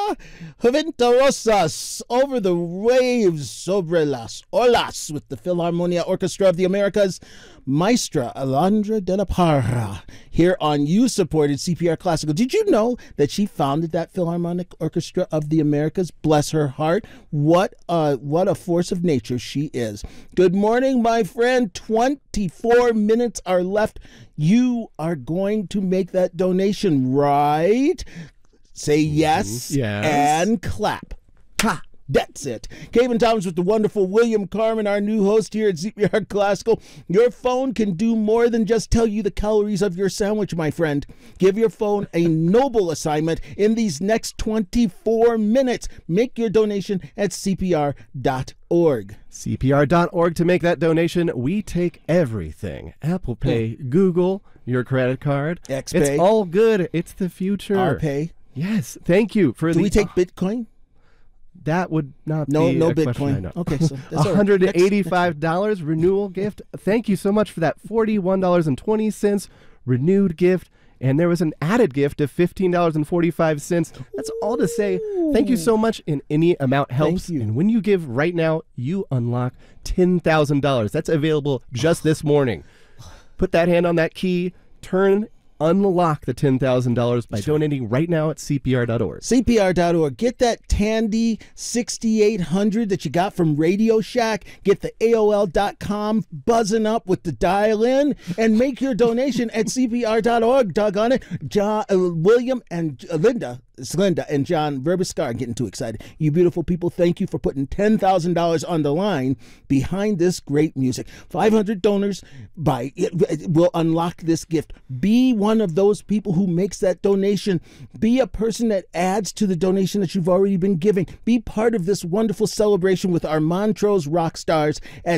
Juventurosas, Over the Waves, Sobre las Olas, with the Philharmonia Orchestra of the Americas, Maestra Alondra de la Parra, here on You-supported CPR Classical. Did you know that she founded that Philharmonic Orchestra of the Americas? Bless her heart. What a force of nature she is. Good morning, my friend. 24 minutes are left. You are going to make that donation, right? Say yes, and clap. Ha! That's it. Kevin Thomas with the wonderful William Carmen, our new host here at CPR Classical. Your phone can do more than just tell you the calories of your sandwich, my friend. Give your phone a noble assignment in these next 24 minutes. Make your donation at CPR.org. CPR.org to make that donation. We take everything. Apple Pay, Google, your credit card. XPay. It's all good. It's the future. Our Pay. Yes. Thank you for Do we take Bitcoin? That would not no be a Bitcoin. Question I know. Okay, so that's $185 renewal gift. Thank you so much for that $41.20 renewed gift. And there was an added gift of $15.45. That's all to say. Thank you so much. In any amount helps. Thank you. And when you give right now, you unlock $10,000. That's available just this morning. Put that hand on that key. Unlock the $10,000 by donating right now at CPR.org. CPR.org. Get that Tandy 6800 that you got from Radio Shack. Get the AOL.com buzzing up with the dial-in and make your donation at CPR.org. Doggone it. William and Linda. It's Linda and John Verbiskar getting too excited. You beautiful people, thank you for putting $10,000 on the line behind this great music. 500 donors will unlock this gift. Be one of those people who makes that donation. Be a person that adds to the donation that you've already been giving. Be part of this wonderful celebration with our Montrose rock stars at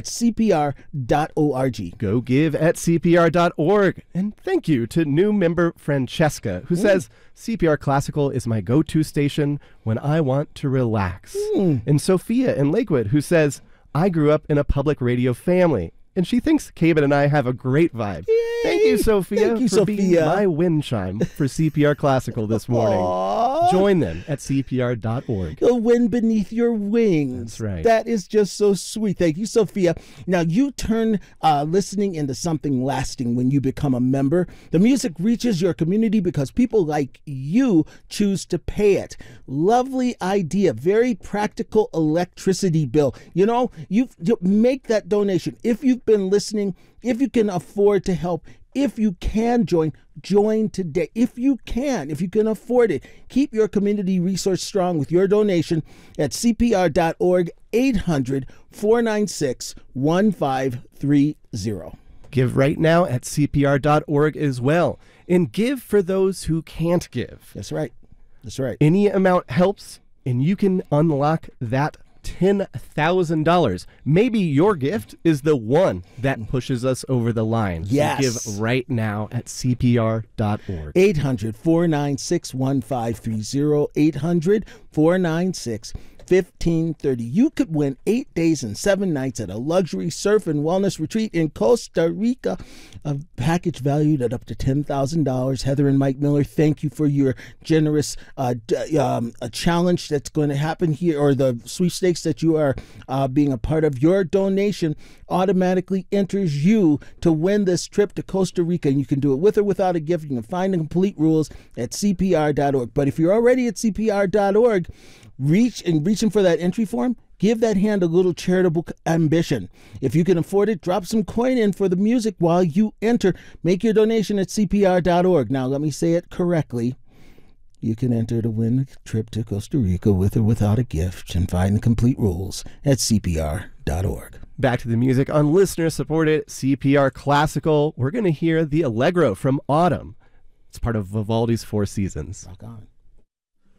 CPR.org. Go give at CPR.org. And thank you to new member Francesca, who says, CPR Classical is my go-to station when I want to relax. And Sophia in Lakewood, who says, I grew up in a public radio family. And she thinks Caben and I have a great vibe. Yay! Thank you, Sophia, Thank you, for Sophia. being my wind chime for CPR Classical this morning. Aww. Join them at CPR.org. The wind beneath your wings. That's right. That is just so sweet. Thank you, Sophia. Now, you turn listening into something lasting when you become a member. The music reaches your community because people like you choose to pay it. Lovely idea. Very practical electricity bill. You make that donation. If you've been listening, if you can afford to help, if you can join today. If you can afford it, keep your community resource strong with your donation at CPR.org, 800-496-1530. Give right now at CPR.org as well. And give for those who can't give. That's right. That's right. Any amount helps, and you can unlock that $10,000. Maybe your gift is the one that pushes us over the line. Yes. So give right now at CPR.org. 800-496-1530. 800-496-1530. You could win 8 days and 7 nights at a luxury surf and wellness retreat in Costa Rica. A package valued at up to $10,000. Heather and Mike Miller, thank you for your generous a challenge that's going to happen here, or the sweepstakes that you are being a part of. Your donation automatically enters you to win this trip to Costa Rica, and you can do it with or without a gift. You can find the complete rules at CPR.org. But if you're already at CPR.org, reaching for that entry form, give that hand a little charitable ambition. If you can afford it, drop some coin in for the music while you enter. Make your donation at CPR.org. Now, let me say it correctly. You can enter to win a trip to Costa Rica with or without a gift, and find the complete rules at CPR.org. Back to the music on listener-supported CPR Classical. We're going to hear the Allegro from Autumn. It's part of Vivaldi's Four Seasons. Rock on.